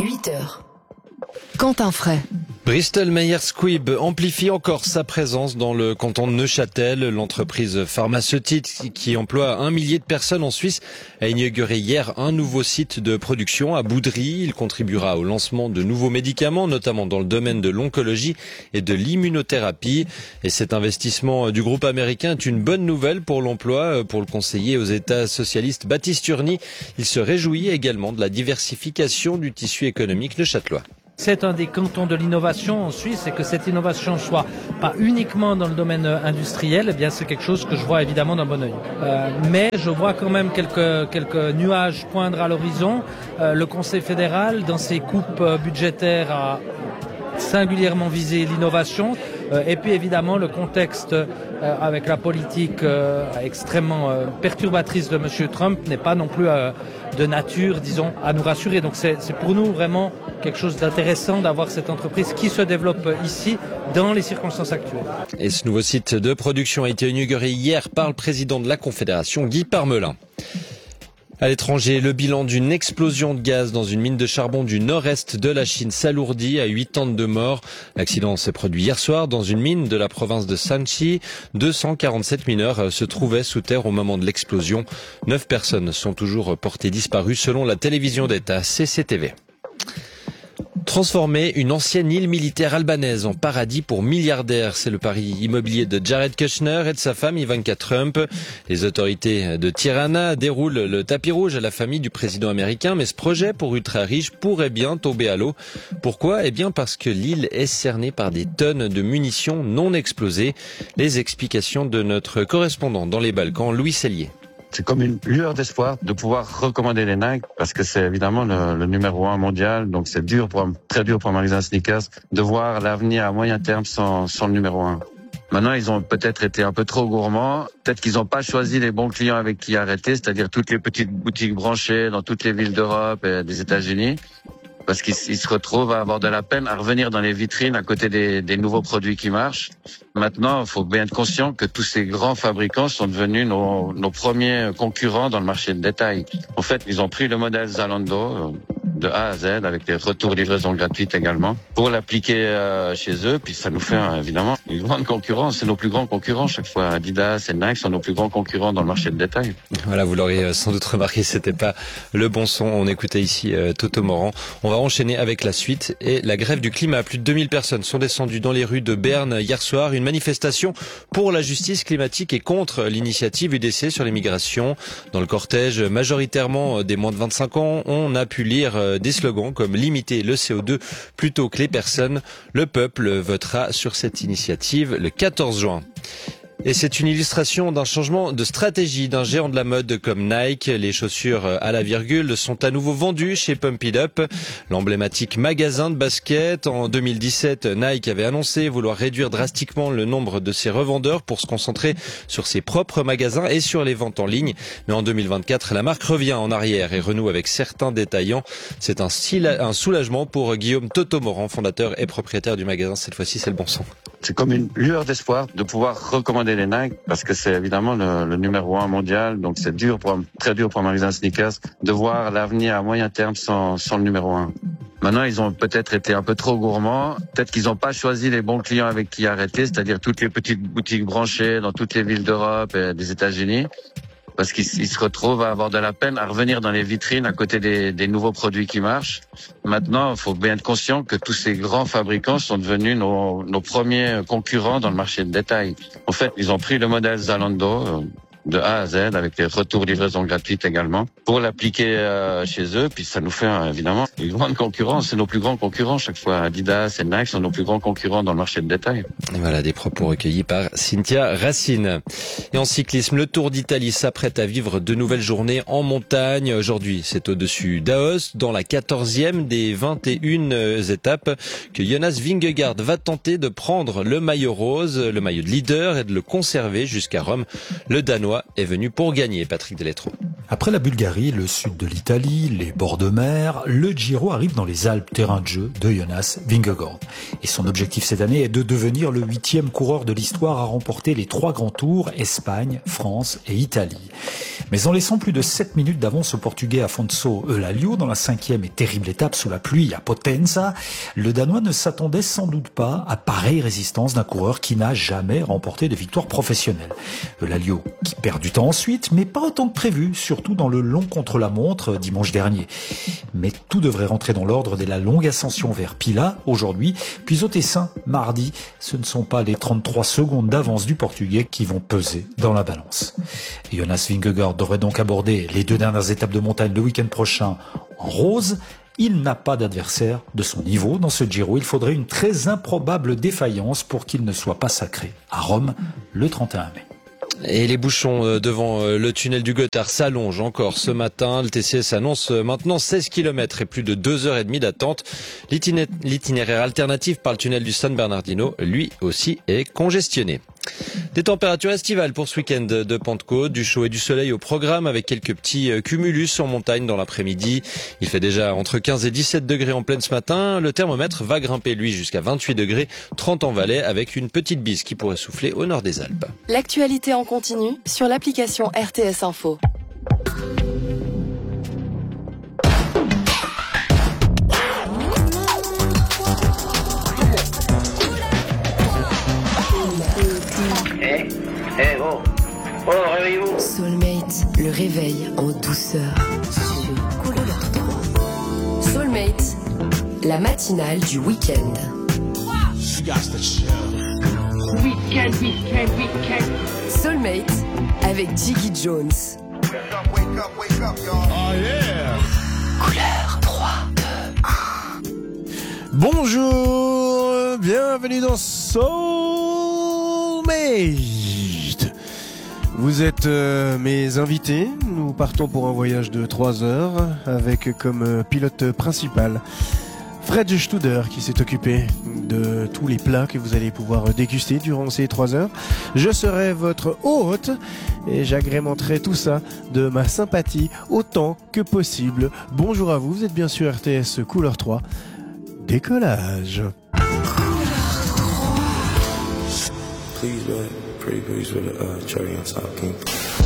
8h. Quentin Fray. Bristol Myers Squibb amplifie encore sa présence dans le canton de Neuchâtel. L'entreprise pharmaceutique qui emploie 1 millier de personnes en Suisse a inauguré hier un nouveau site de production à Boudry. Il contribuera au lancement de nouveaux médicaments, notamment dans le domaine de l'oncologie et de l'immunothérapie. Et cet investissement du groupe américain est une bonne nouvelle pour l'emploi. Pour le conseiller aux États socialistes Baptiste Urny, il se réjouit également de la diversification du tissu économique neuchâtelois. C'est un des cantons de l'innovation en Suisse et que cette innovation soit pas uniquement dans le domaine industriel, eh bien c'est quelque chose que je vois évidemment d'un bon œil. Mais je vois quand même quelques nuages poindre à l'horizon. Le Conseil fédéral, dans ses coupes budgétaires, a singulièrement visé l'innovation. Et puis évidemment le contexte avec la politique extrêmement perturbatrice de M. Trump n'est pas non plus de nature, disons, à nous rassurer. Donc c'est pour nous vraiment quelque chose d'intéressant d'avoir cette entreprise qui se développe ici dans les circonstances actuelles. Et ce nouveau site de production a été inauguré hier par le président de la Confédération, Guy Parmelin. À l'étranger, le bilan d'une explosion de gaz dans une mine de charbon du nord-est de la Chine s'alourdit à 80 de morts. L'accident s'est produit hier soir dans une mine de la province de Shanxi. 247 mineurs se trouvaient sous terre au moment de l'explosion. 9 personnes sont toujours portées disparues selon la télévision d'État CCTV. Transformer une ancienne île militaire albanaise en paradis pour milliardaires, c'est le pari immobilier de Jared Kushner et de sa femme Ivanka Trump. Les autorités de Tirana déroulent le tapis rouge à la famille du président américain, mais ce projet pour ultra-riches pourrait bien tomber à l'eau. Pourquoi ? Eh bien parce que l'île est cernée par des tonnes de munitions non explosées. Les explications de notre correspondant dans les Balkans, Louis Sellier. C'est comme une lueur d'espoir de pouvoir recommander les Nike parce que c'est évidemment le numéro 1 mondial. Donc c'est très dur pour un magasin sneakers de voir l'avenir à moyen terme sans le numéro 1. Maintenant, ils ont peut-être été un peu trop gourmands. Peut-être qu'ils n'ont pas choisi les bons clients avec qui arrêter, c'est-à-dire toutes les petites boutiques branchées dans toutes les villes d'Europe et des États-Unis. Parce qu'ils se retrouvent à avoir de la peine à revenir dans les vitrines à côté des nouveaux produits qui marchent. Maintenant, il faut bien être conscient que tous ces grands fabricants sont devenus nos premiers concurrents dans le marché de détail. En fait, ils ont pris le modèle Zalando de A à Z avec des retours livraison gratuites également pour l'appliquer chez eux. Puis ça nous fait évidemment une grande concurrence. C'est nos plus grands concurrents chaque fois. Adidas et Nike sont nos plus grands concurrents dans le marché de détail. Voilà, vous l'aurez sans doute remarqué, c'était pas le bon son. On écoutait ici Toto Morand. On va enchaîner avec la suite et la grève du climat. Plus de 2000 personnes sont descendues dans les rues de Berne hier soir. Une manifestation pour la justice climatique et contre l'initiative UDC sur l'immigration. Dans le cortège, majoritairement des moins de 25 ans, on a pu lire des slogans comme limiter le CO2 plutôt que les personnes. Le peuple votera sur cette initiative le 14 juin. Et c'est une illustration d'un changement de stratégie d'un géant de la mode comme Nike. Les chaussures à la virgule sont à nouveau vendues chez Pump It Up, l'emblématique magasin de basket. En 2017, Nike avait annoncé vouloir réduire drastiquement le nombre de ses revendeurs pour se concentrer sur ses propres magasins et sur les ventes en ligne. Mais en 2024, la marque revient en arrière et renoue avec certains détaillants. C'est un soulagement pour Guillaume Toto Morand, fondateur et propriétaire du magasin. Cette fois-ci, c'est le bon son. C'est comme une lueur d'espoir de pouvoir recommander les Nike parce que c'est évidemment le numéro 1 mondial. Donc c'est très dur pour un magasin sneakers de voir l'avenir à moyen terme sans le numéro 1. Maintenant, ils ont peut-être été un peu trop gourmands. Peut-être qu'ils n'ont pas choisi les bons clients avec qui arrêter, c'est-à-dire toutes les petites boutiques branchées dans toutes les villes d'Europe et des États-Unis. Parce qu'ils se retrouvent à avoir de la peine à revenir dans les vitrines à côté des nouveaux produits qui marchent. Maintenant, il faut bien être conscient que tous ces grands fabricants sont devenus nos premiers concurrents dans le marché de détail. En fait, ils ont pris le modèle Zalando de A à Z avec des retours livraison gratuites également pour l'appliquer chez eux. Puis ça nous fait évidemment une grande concurrence. C'est nos plus grands concurrents chaque fois. Adidas et Nike sont nos plus grands concurrents dans le marché de détail. Voilà des propos recueillis par Cynthia Racine. Et en cyclisme, le Tour d'Italie s'apprête à vivre de nouvelles journées en montagne. Aujourd'hui, c'est au-dessus d'Aoste, dans la 14e des 21 étapes, que Jonas Vingegaard va tenter de prendre le maillot rose, le maillot de leader, et de le conserver jusqu'à Rome. Le Danois est venu pour gagner, Patrick Deletreau. Après la Bulgarie, le sud de l'Italie, les bords de mer, le Giro arrive dans les Alpes, terrain de jeu de Jonas Vingegaard. Et son objectif cette année est de devenir le 8e coureur de l'histoire à remporter les 3 grands tours, Espagne, France et Italie. Mais en laissant plus de 7 minutes d'avance au Portugais Afonso Eulalio dans la 5e et terrible étape sous la pluie à Potenza, le Danois ne s'attendait sans doute pas à pareille résistance d'un coureur qui n'a jamais remporté de victoire professionnelle. Eulalio qui perd du temps ensuite, mais pas autant que prévu, surtout dans le long contre-la-montre dimanche dernier. Mais tout devrait rentrer dans l'ordre dès la longue ascension vers Pila aujourd'hui, puis au Tessin mardi. Ce ne sont pas les 33 secondes d'avance du Portugais qui vont peser dans la balance. Jonas Vingegaard devrait donc aborder les 2 dernières étapes de montagne le week-end prochain en rose. Il n'a pas d'adversaire de son niveau dans ce Giro. Il faudrait une très improbable défaillance pour qu'il ne soit pas sacré à Rome le 31 mai. Et les bouchons devant le tunnel du Gothard s'allongent encore ce matin. Le TCS annonce maintenant 16 km et plus de 2h30 d'attente. L'itinéraire alternatif par le tunnel du San Bernardino, lui aussi, est congestionné. Des températures estivales pour ce week-end de Pentecôte, du chaud et du soleil au programme avec quelques petits cumulus en montagne dans l'après-midi. Il fait déjà entre 15 et 17 degrés en pleine ce matin. Le thermomètre va grimper lui jusqu'à 28 degrés, 30 en Valais avec une petite bise qui pourrait souffler au nord des Alpes. L'actualité en continu sur l'application RTS Info. Oh, réveillez-vous. Soulmate, le réveil en douceur sur Couleur 3. Soulmate, la matinale du week-end. Soulmate avec Jiggy Jones. Couleur 3, 2, 1. Bonjour, bienvenue dans Soulmate. Vous êtes mes invités. Nous partons pour un voyage de 3 heures avec comme pilote principal Fred Studer qui s'est occupé de tous les plats que vous allez pouvoir déguster durant ces 3 heures. Je serai votre hôte et j'agrémenterai tout ça de ma sympathie autant que possible. Bonjour à vous, vous êtes bien sûr RTS Couleur 3. Décollage. Please, pretty please with a cherry on top, King.